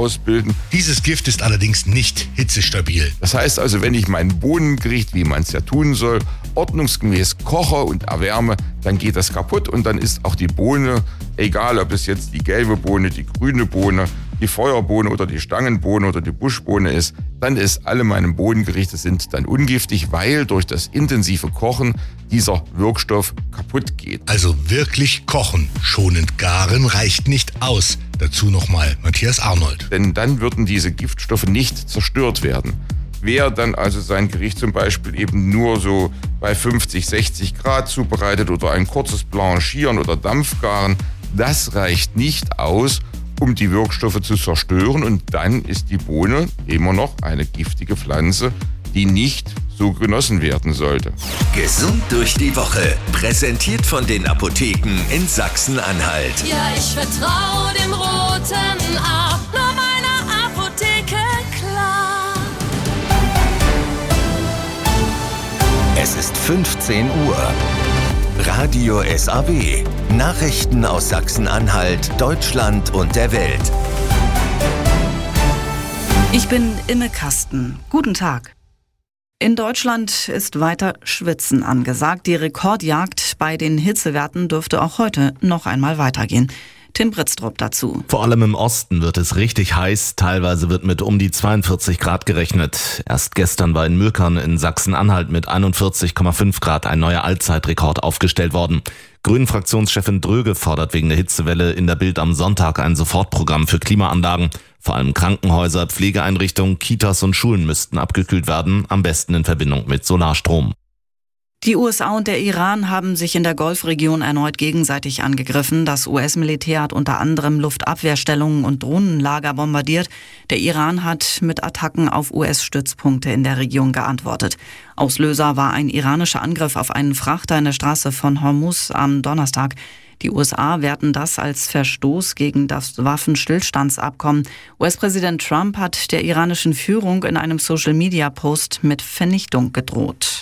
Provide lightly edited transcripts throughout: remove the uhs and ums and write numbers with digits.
ausbilden. Dieses Gift ist allerdings nicht hitzestabil. Das heißt also, wenn ich mein Bohnengericht, wie man es ja tun soll, ordnungsgemäß koche und erwärme, dann geht das kaputt und dann ist auch die Bohne, egal ob es jetzt die gelbe Bohne, die grüne Bohne, die Feuerbohne oder die Stangenbohne oder die Buschbohne ist, dann ist alle meine Bodengerichte sind dann ungiftig, weil durch das intensive Kochen dieser Wirkstoff kaputt geht. Also wirklich kochen, schonend garen reicht nicht aus. Dazu nochmal Matthias Arnold. Denn dann würden diese Giftstoffe nicht zerstört werden. Wer dann also sein Gericht zum Beispiel eben nur so bei 50, 60 Grad zubereitet oder ein kurzes Blanchieren oder Dampfgaren, das reicht nicht aus, um die Wirkstoffe zu zerstören. Und dann ist die Bohne immer noch eine giftige Pflanze, die nicht so genossen werden sollte. Gesund durch die Woche. Präsentiert von den Apotheken in Sachsen-Anhalt. Ja, ich vertraue dem roten A, nur meiner Apotheke, klar. Es ist 15 Uhr. Radio SAW. Nachrichten aus Sachsen-Anhalt, Deutschland und der Welt. Ich bin Imme Kasten. Guten Tag. In Deutschland ist weiter Schwitzen angesagt. Die Rekordjagd bei den Hitzewerten dürfte auch heute noch einmal weitergehen. Tim Britztrup dazu. Vor allem im Osten wird es richtig heiß. Teilweise wird mit um die 42 Grad gerechnet. Erst gestern war in Mülkern in Sachsen-Anhalt mit 41,5 Grad ein neuer Allzeitrekord aufgestellt worden. Grünen-Fraktionschefin Dröge fordert wegen der Hitzewelle in der Bild am Sonntag ein Sofortprogramm für Klimaanlagen. Vor allem Krankenhäuser, Pflegeeinrichtungen, Kitas und Schulen müssten abgekühlt werden, am besten in Verbindung mit Solarstrom. Die USA und der Iran haben sich in der Golfregion erneut gegenseitig angegriffen. Das US-Militär hat unter anderem Luftabwehrstellungen und Drohnenlager bombardiert. Der Iran hat mit Attacken auf US-Stützpunkte in der Region geantwortet. Auslöser war ein iranischer Angriff auf einen Frachter in der Straße von Hormuz am Donnerstag. Die USA werten das als Verstoß gegen das Waffenstillstandsabkommen. US-Präsident Trump hat der iranischen Führung in einem Social-Media-Post mit Vernichtung gedroht.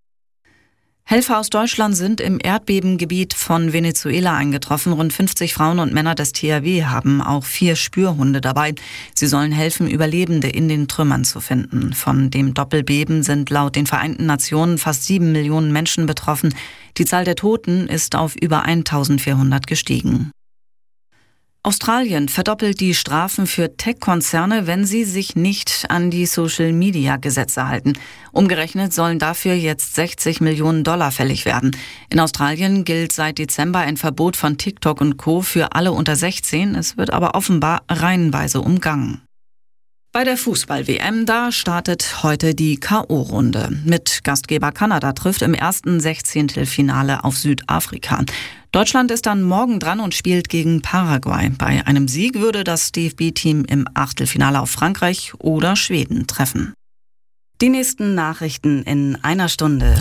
Helfer aus Deutschland sind im Erdbebengebiet von Venezuela eingetroffen. Rund 50 Frauen und Männer des THW haben auch 4 Spürhunde dabei. Sie sollen helfen, Überlebende in den Trümmern zu finden. Von dem Doppelbeben sind laut den Vereinten Nationen fast 7 Millionen Menschen betroffen. Die Zahl der Toten ist auf über 1400 gestiegen. Australien verdoppelt die Strafen für Tech-Konzerne, wenn sie sich nicht an die Social-Media-Gesetze halten. Umgerechnet sollen dafür jetzt $60 Millionen fällig werden. In Australien gilt seit Dezember ein Verbot von TikTok und Co. für alle unter 16. Es wird aber offenbar reihenweise umgangen. Bei der Fußball-WM, da startet heute die K.O.-Runde. Mit Gastgeber Kanada trifft im ersten 16-Finale auf Südafrika. Deutschland ist dann morgen dran und spielt gegen Paraguay. Bei einem Sieg würde das DFB-Team im Achtelfinale auf Frankreich oder Schweden treffen. Die nächsten Nachrichten in einer Stunde.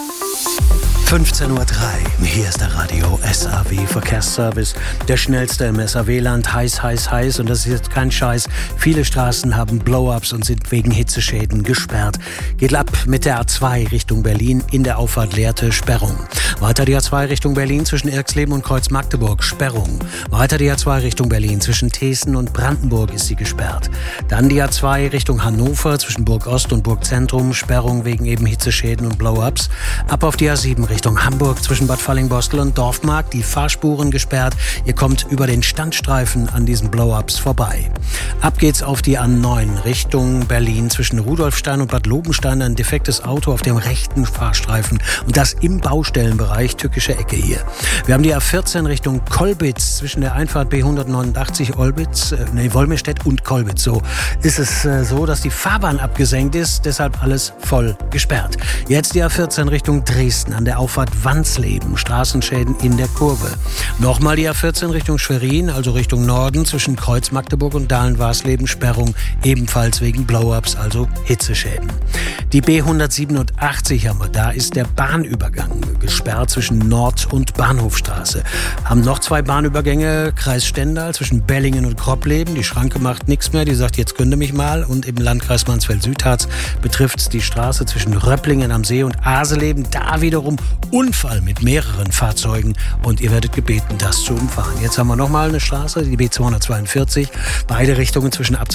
15.03 Uhr. Hier ist der Radio SAW Verkehrsservice. Der schnellste im SAW-Land. Heiß, heiß, heiß. Und das ist jetzt kein Scheiß. Viele Straßen haben Blow-ups und sind wegen Hitzeschäden gesperrt. Geht ab mit der A2 Richtung Berlin. In der Auffahrt Lehrte Sperrung. Weiter die A2 Richtung Berlin zwischen Irxleben und Kreuz-Magdeburg. Sperrung. Weiter die A2 Richtung Berlin zwischen Thesen und Brandenburg ist sie gesperrt. Dann die A2 Richtung Hannover zwischen Burg Ost und Burg Zentrum. Sperrung wegen eben Hitzeschäden und Blow-ups. Ab auf die A7 Richtung Hamburg zwischen Bad Fallingbostel und Dorfmark, die Fahrspuren gesperrt. Ihr kommt über den Standstreifen an diesen Blow-ups vorbei. Ab geht's auf die A9 Richtung Berlin zwischen Rudolfstein und Bad Lobenstein. Ein defektes Auto auf dem rechten Fahrstreifen und das im Baustellenbereich, tückische Ecke hier. Wir haben die A14 Richtung Kolbitz zwischen der Einfahrt B189 Wolmirstedt und Kolbitz. So ist es so, dass die Fahrbahn abgesenkt ist, deshalb alles voll gesperrt. Jetzt die A14 Richtung Dresden an der Auffahrt Wansleben, Straßenschäden in der Kurve. Nochmal die A14 Richtung Schwerin, also Richtung Norden zwischen Kreuz Magdeburg und Dahlen-Warsleben, Sperrung ebenfalls wegen Blow-ups, also Hitzeschäden. Die B187 haben wir, da ist der Bahnübergang gesperrt zwischen Nord- und Bahnhofstraße. Haben noch 2 Bahnübergänge, Kreis Stendal zwischen Bellingen und Kroppleben. Die Schranke macht nichts mehr, die sagt, jetzt könnt ihr mich mal. Und im Landkreis Mansfeld-Südharz betrifft es die Straße zwischen Röpplingen am See und Aseleben. Da wiederum Unfall mit mehreren Fahrzeugen und ihr werdet gebeten, das zu umfahren. Jetzt haben wir nochmal eine Straße, die B242, beide Richtungen zwischen